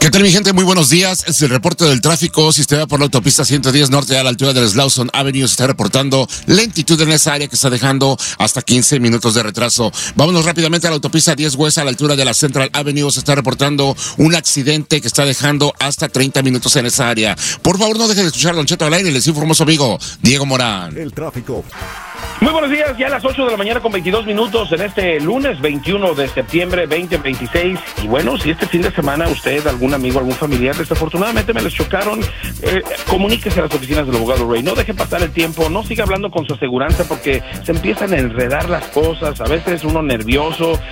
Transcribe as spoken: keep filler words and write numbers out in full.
¿Qué tal, mi gente? Muy buenos días. Es el reporte del tráfico. Si usted va por la autopista ciento diez Norte a la altura del Slauson Avenue, se está reportando lentitud en esa área que está dejando hasta quince minutos de retraso. Vámonos rápidamente a la autopista diez West a la altura de la Central Avenue. Se está reportando un accidente que está dejando hasta treinta minutos en esa área. Por favor, no deje de escuchar Don Cheto al aire. Les informó su amigo Diego Morán. El tráfico. Muy buenos días, ya a las ocho de la mañana con veintidós minutos en este lunes veintiuno de septiembre veinte veintiséis. Y bueno, si este fin de semana usted, algún amigo, algún familiar, desafortunadamente me les chocaron, eh, comuníquese a las oficinas del abogado Ray. No deje pasar el tiempo, no siga hablando con su aseguranza porque se empiezan a enredar las cosas. A veces uno nervioso